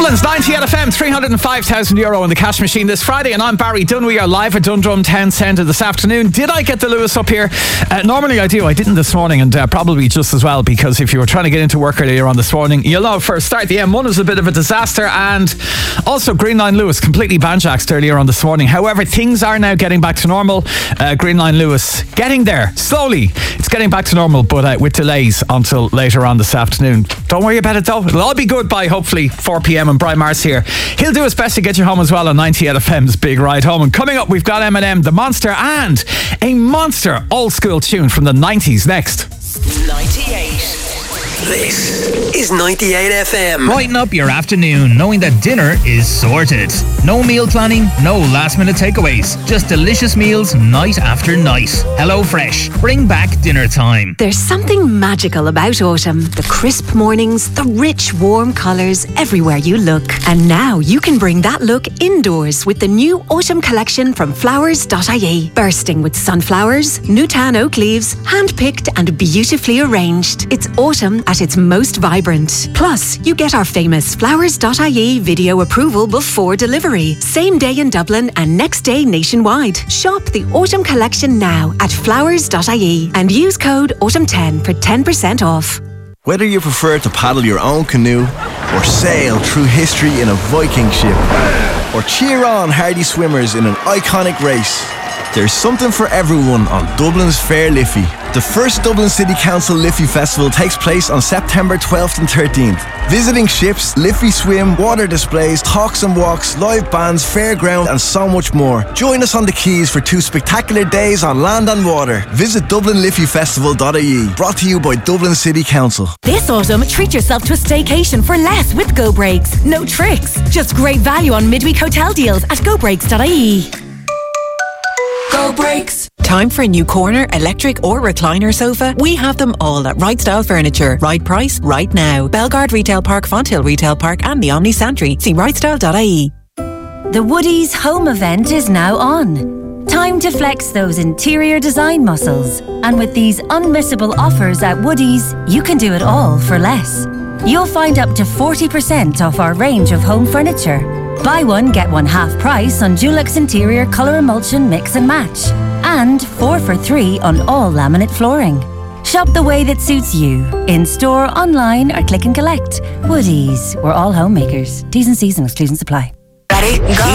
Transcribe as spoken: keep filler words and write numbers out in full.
Dublin's ninety-eight F M, three hundred five thousand euro in the cash machine this Friday, and I'm Barry Dunn. We are live at Dundrum Town Centre this afternoon. Did I get the Lewis up here? Uh, normally I do. I didn't this morning, and uh, probably just as well, because if you were trying to get into work earlier on this morning, you'll know for a start the M one was a bit of a disaster, and also Green Line Lewis completely banjaxed earlier on this morning. However, things are now getting back to normal. Uh, Green Line Lewis getting there slowly. It's getting back to normal, but uh, with delays until later on this afternoon. Don't worry about it though. It'll all be good by hopefully four p.m. and Brian Mars here. He'll do his best to get you home as well on ninety-eight F M's Big Ride Home. And coming up, we've got Eminem, The Monster, and a monster old school tune from the nineties next. ninety-eight. This is ninety-eight F M. Brighten up your afternoon knowing that dinner is sorted. No meal planning, no last minute takeaways. Just delicious meals night after night. HelloFresh. Bring back dinner time. There's something magical about autumn. The crisp mornings, the rich warm colours everywhere you look. And now you can bring that look indoors with the new autumn collection from flowers dot I E. Bursting with sunflowers, Newtown oak leaves, hand-picked and beautifully arranged. It's autumn at its most vibrant. Plus, you get our famous flowers dot I E video approval before delivery. Same day in Dublin and next day nationwide. Shop the autumn collection now at flowers dot I E and use code autumn ten for ten percent off. Whether you prefer to paddle your own canoe or sail through history in a Viking ship or cheer on hardy swimmers in an iconic race, there's something for everyone on Dublin's Fair Liffey. The first Dublin City Council Liffey Festival takes place on September twelfth and thirteenth. Visiting ships, Liffey swim, water displays, talks and walks, live bands, fairground and so much more. Join us on the quays for two spectacular days on land and water. Visit dublin liffey festival dot I E. Brought to you by Dublin City Council. This autumn, treat yourself to a staycation for less with Go Breaks. No tricks, just great value on midweek hotel deals at go breaks dot I E. Go Breaks. Time for a new corner, electric or recliner sofa? We have them all at Right Style Furniture. Right price, right now. Belgard Retail Park, Fonthill Retail Park and the Omni Santry. See right style dot I E. The Woodies home event is now on. Time to flex those interior design muscles. And with these unmissable offers at Woodies, you can do it all for less. You'll find up to forty percent off our range of home furniture. Buy one, get one half price on Dulux Interior Colour Emulsion Mix and Match. And four for three on all laminate flooring. Shop the way that suits you. In store, online or click and collect. Woodies, we're all homemakers. T's and C's and exclusions apply. Ready? Go.